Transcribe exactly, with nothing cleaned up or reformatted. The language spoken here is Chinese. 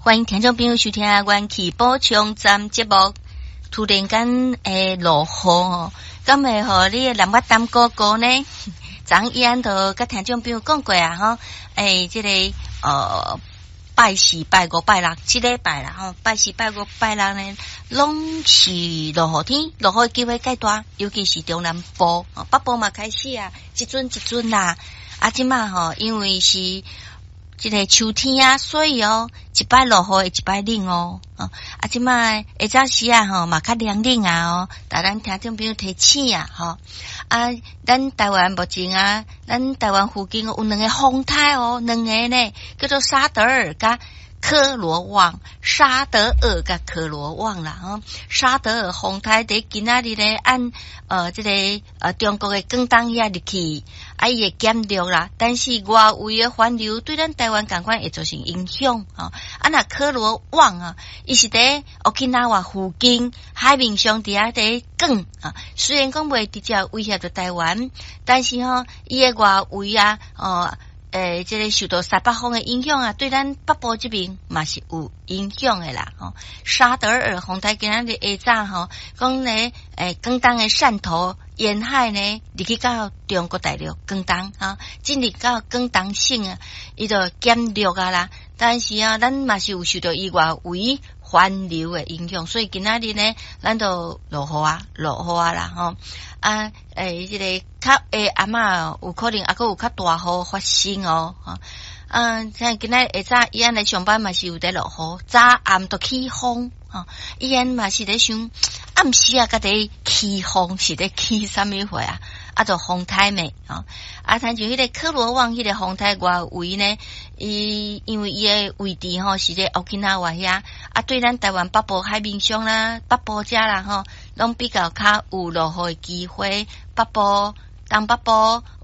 欢迎听众朋友收听阮气补充站节目。突然间诶落雨吼，咁会互你南瓜蛋糕糕呢？昨伊安都甲听众朋友讲过啊吼，诶，即、这个呃拜四、拜五、拜六，即礼拜啦吼，拜四、拜五、拜六呢，拢是落雨天，落雨机会介大，尤其是中南部，北部嘛开始啊，一阵一阵啦。啊，即马吼，因为是这个秋天啊，所以哦，一摆落雨，一摆冷哦，啊，啊，即摆下早时啊，吼嘛较凉冷啊哦，但咱听众朋友提醒啊，吼啊，咱台湾目前啊，咱台湾附近有两个风台哦，两个呢叫做沙德尔甲科罗旺，沙德尔甲科罗旺啦，吼，沙德尔风台伫今仔日咧按呃这个呃中国的广东遐入去。啊，伊会减弱啦，但是外围的环流对咱台湾共款会造成影响啊。啊，那科罗旺啊，伊是伫沖縄附近海面上底下伫广啊。虽然讲袂直接威胁到台湾，但是吼、哦，伊的外围啊，哦，诶，即、这个受到西北风的影响啊，对咱北部这边嘛是有影响的啦。哦，沙德尔风台今仔日下早吼，讲咧诶，广东的汕头。沿海呢，入去到中国大陆广东啊，进入到广东省啊，伊就减弱啊啦。但是啊，咱嘛是有受到伊外围环流的影响，所以今仔日呢，咱都落雨啊，落雨啊啦吼啊，诶，即、这个较诶暗仔有可能还佫有较大雨发生哦，啊，嗯，像今仔下早伊安来上班嘛是有在落雨，早暗都起风。哦，伊安嘛是咧想暗时啊，甲伫起风是咧起啥物货啊？啊，就风台咩？哦，啊，像就迄个科罗旺迄个风台外围呢，伊因为伊诶位置吼是咧沖縄遐，啊，对咱台湾北部海面上啦，北部遮啦吼，拢比较较有落雨诶机会，北部东北部。